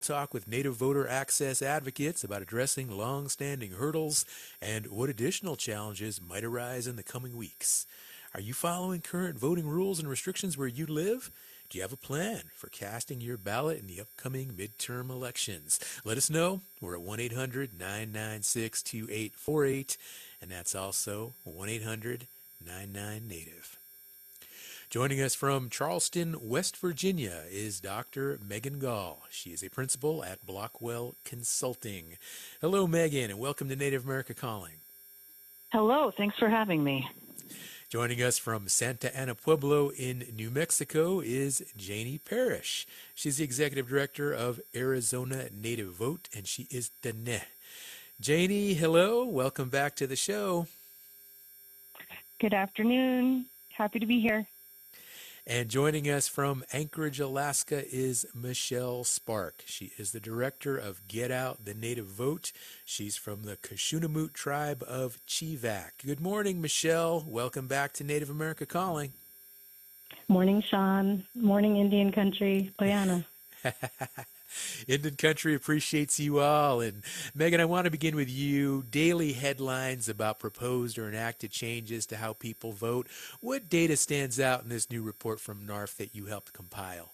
Talk with Native voter access advocates about addressing long-standing hurdles and what additional challenges might arise in the coming weeks. Are you following current voting rules and restrictions where you live? Do you have a plan for casting your ballot in the upcoming midterm elections? Let us know. We're at 1-800-996-2848, and that's also 1-800-99-NATIVE. Joining us from Charleston, West Virginia is Dr. Megan Gall. She is a principal at Blockwell Consulting. Hello, Megan, and welcome to Native America Calling. Hello, thanks for having me. Joining us from Santa Ana Pueblo in New Mexico is Janie Parrish. She's the executive director of Arizona Native Vote, and she is Dene. Janie, hello, welcome back to the show. Good afternoon. Happy to be here. And joining us from Anchorage, Alaska is Michelle Spark. She is the director of Get Out the Native Vote. She's from the Kashunamoot tribe of Chivak. Good morning, Michelle. Welcome back to Native America Calling. Morning, Sean. Morning, Indian Country. Poyana. Indian Country appreciates you all. And Megan, I want to begin with you. Daily headlines about proposed or enacted changes to how people vote. What data stands out in this new report from NARF that you helped compile?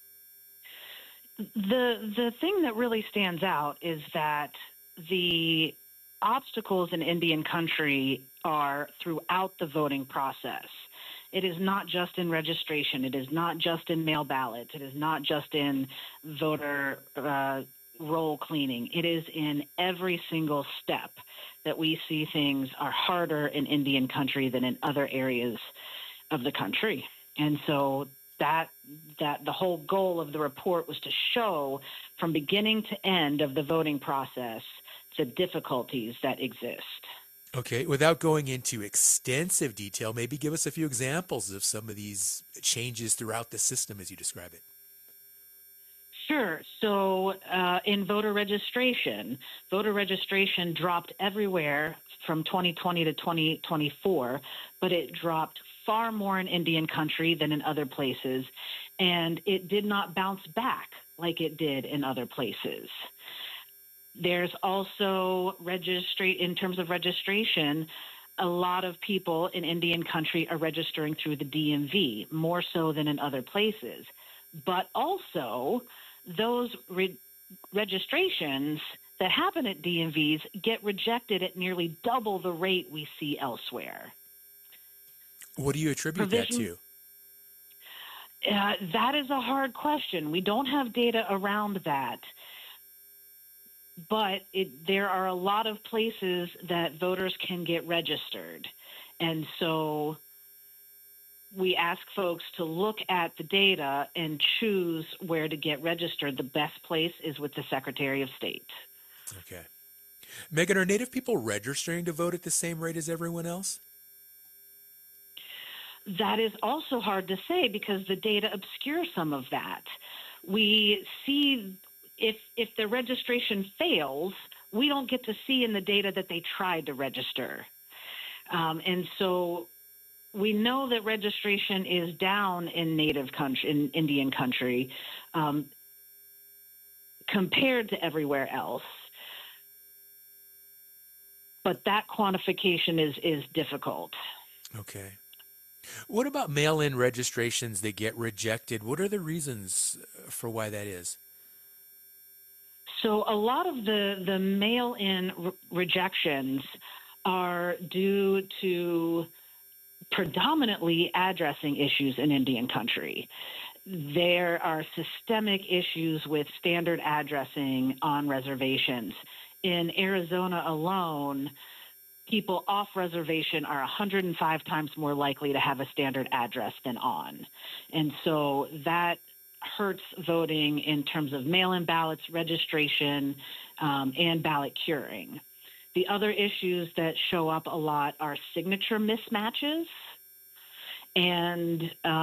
The thing that really stands out is that the obstacles in Indian Country are throughout the voting process. It is not just in registration. It is not just in mail ballots. It is not just in voter roll cleaning. It is in every single step that we see things are harder in Indian Country than in other areas of the country. And so that the whole goal of the report was to show from beginning to end of the voting process the difficulties that exist. Okay, without going into extensive detail, maybe give us a few examples of some of these changes throughout the system as you describe it. Sure. So in voter registration dropped everywhere from 2020 to 2024, but it dropped far more in Indian Country than in other places, and it did not bounce back like it did in other places. There's also in terms of registration, a lot of people in Indian Country are registering through the DMV, more so than in other places. But also, those registrations that happen at DMVs get rejected at nearly double the rate we see elsewhere. What do you attribute that to? That is a hard question. We don't have data around that. But there are a lot of places that voters can get registered. And so we ask folks to look at the data and choose where to get registered. The best place is with the Secretary of State. Okay. Megan, are Native people registering to vote at the same rate as everyone else? That is also hard to say because the data obscures some of that. We see if the registration fails, we don't get to see in the data that they tried to register. And so we know that registration is down in in Indian Country compared to everywhere else. But that quantification is difficult. Okay. What about mail-in registrations that get rejected? What are the reasons for why that is? So a lot of the mail-in rejections are due to predominantly addressing issues in Indian Country. There are systemic issues with standard addressing on reservations. In Arizona alone, people off reservation are 105 times more likely to have a standard address than on. And so that hurts voting in terms of mail-in ballots, registration, and ballot curing. The other issues that show up a lot are signature mismatches and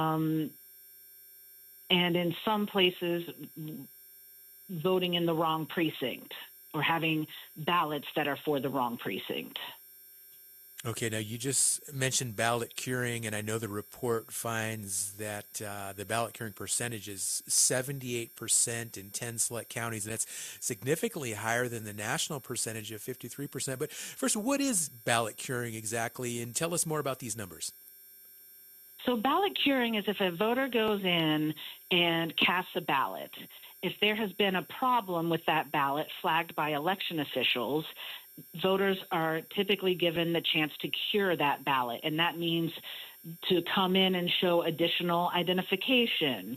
in some places voting in the wrong precinct or having ballots that are for the wrong precinct. Okay, now you just mentioned ballot curing, and I know the report finds that the ballot curing percentage is 78% in 10 select counties, and that's significantly higher than the national percentage of 53%. But first, what is ballot curing exactly, and tell us more about these numbers. So ballot curing is if a voter goes in and casts a ballot. If there has been a problem with that ballot flagged by election officials, voters are typically given the chance to cure that ballot, and that means to come in and show additional identification.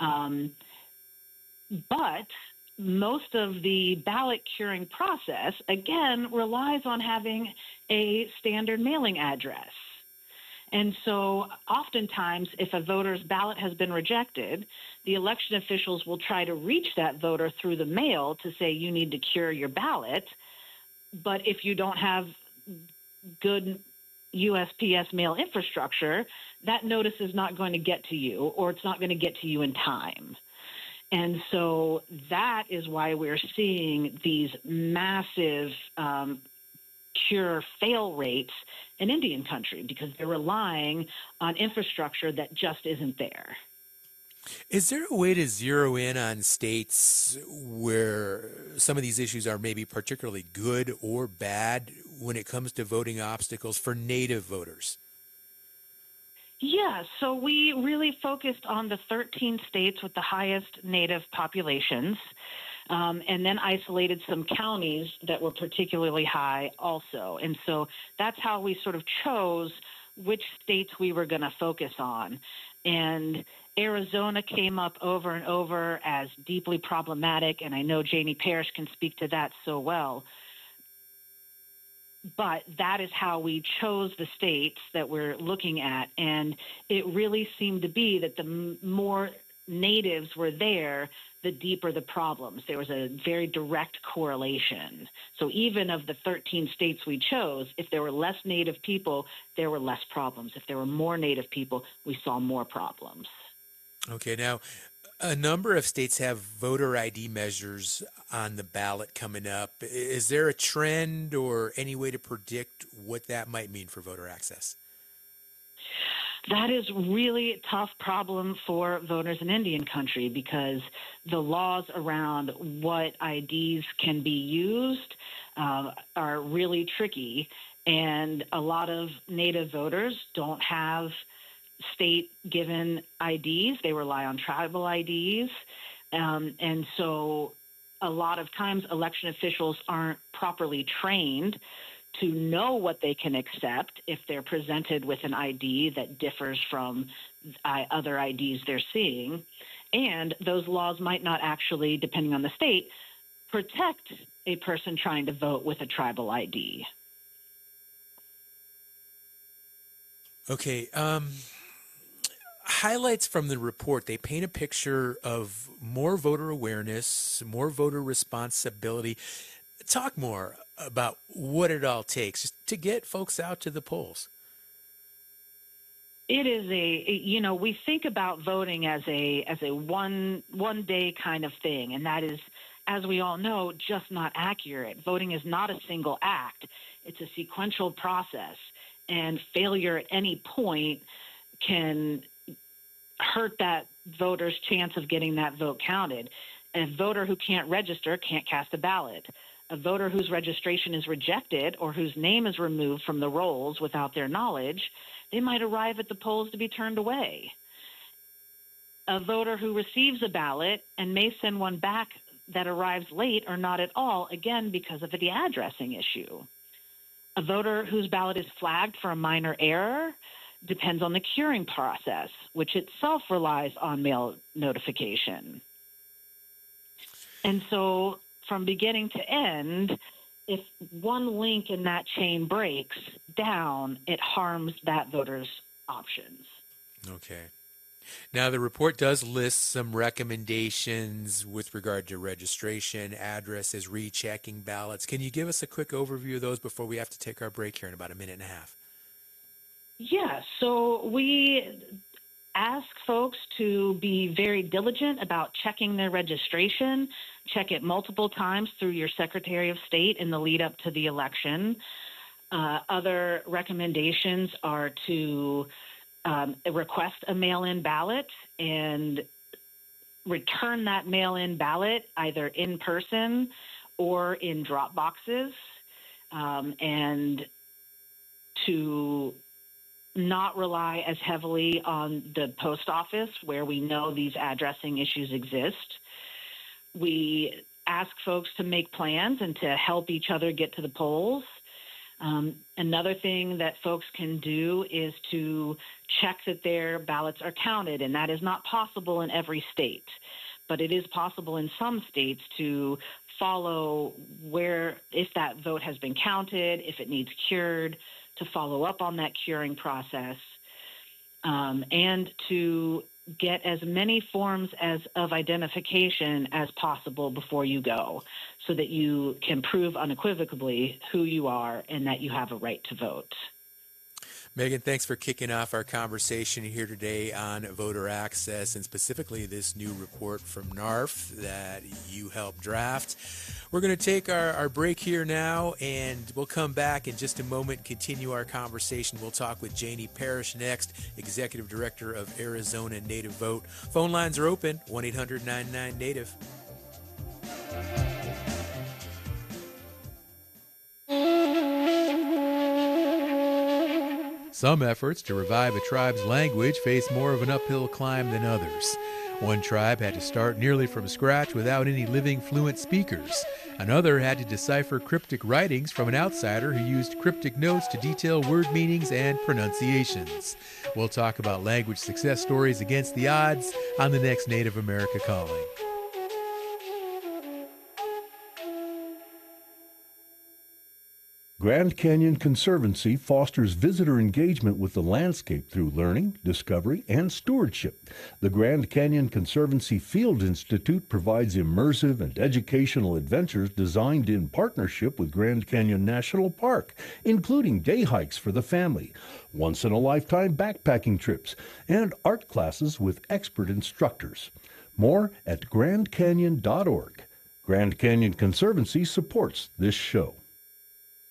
But most of the ballot curing process, again, relies on having a standard mailing address. And so oftentimes, if a voter's ballot has been rejected, the election officials will try to reach that voter through the mail to say you need to cure your ballot. But if you don't have good USPS mail infrastructure, that notice is not going to get to you, or it's not going to get to you in time. And so that is why we're seeing these massive cure fail rates in Indian country, because they're relying on infrastructure that just isn't there. Is there a way to zero in on states where some of these issues are maybe particularly good or bad when it comes to voting obstacles for Native voters? Yeah, so we really focused on the 13 states with the highest Native populations, and then isolated some counties that were particularly high also. And so that's how we sort of chose which states we were going to focus on. And Arizona came up over and over as deeply problematic, and I know Janie Parrish can speak to that so well. But that is how we chose the states that we're looking at, and it really seemed to be that the more natives were there, the deeper the problems. There was a very direct correlation. So even of the 13 states we chose, if there were less Native people, there were less problems. If there were more Native people, we saw more problems. Okay, now a number of states have voter ID measures on the ballot coming up. Is there a trend or any way to predict what that might mean for voter access? That is really a tough problem for voters in Indian country, because the laws around what IDs can be used are really tricky, and a lot of Native voters don't have state-given IDs. They rely on tribal IDs, and so a lot of times election officials aren't properly trained to know what they can accept if they're presented with an ID that differs from other IDs they're seeing. And those laws might not actually, depending on the state, protect a person trying to vote with a tribal ID. Okay. Highlights from the report, they paint a picture of more voter awareness, more voter responsibility. Talk more about what it all takes just to get folks out to the polls. It is we think about voting as a one day kind of thing, and that is, as we all know, just not accurate. Voting is not a single act. It's a sequential process, and failure at any point can hurt that voter's chance of getting that vote counted. A voter who can't register can't cast a ballot. A voter whose registration is rejected or whose name is removed from the rolls without their knowledge, they might arrive at the polls to be turned away. A voter who receives a ballot and may send one back that arrives late or not at all, again, because of the addressing issue. A voter whose ballot is flagged for a minor error depends on the curing process, which itself relies on mail notification. And so from beginning to end, if one link in that chain breaks down, it harms that voter's options. Okay. Now, the report does list some recommendations with regard to registration, addresses, rechecking ballots. Can you give us a quick overview of those before we have to take our break here in about a minute and a half? Yeah, so we ask folks to be very diligent about checking their registration. Check it multiple times through your Secretary of State in the lead up to the election. Other recommendations are to request a mail-in ballot and return that mail-in ballot either in person or in drop boxes, and to not rely as heavily on the post office where we know these addressing issues exist. We ask folks to make plans and to help each other get to the polls. Another thing that folks can do is to check that their ballots are counted, and that is not possible in every state, but it is possible in some states to follow if that vote has been counted, if it needs cured, to follow up on that curing process, and to get as many forms of identification as possible before you go, so that you can prove unequivocally who you are and that you have a right to vote. Megan, thanks for kicking off our conversation here today on voter access, and specifically this new report from NARF that you helped draft. We're going to take our break here now, and we'll come back in just a moment and continue our conversation. We'll talk with Janie Parrish next, Executive Director of Arizona Native Vote. Phone lines are open, 1-800-99-NATIVE. Some efforts to revive a tribe's language face more of an uphill climb than others. One tribe had to start nearly from scratch without any living fluent speakers. Another had to decipher cryptic writings from an outsider who used cryptic notes to detail word meanings and pronunciations. We'll talk about language success stories against the odds on the next Native America Calling. Grand Canyon Conservancy fosters visitor engagement with the landscape through learning, discovery, and stewardship. The Grand Canyon Conservancy Field Institute provides immersive and educational adventures designed in partnership with Grand Canyon National Park, including day hikes for the family, once-in-a-lifetime backpacking trips, and art classes with expert instructors. More at grandcanyon.org. Grand Canyon Conservancy supports this show.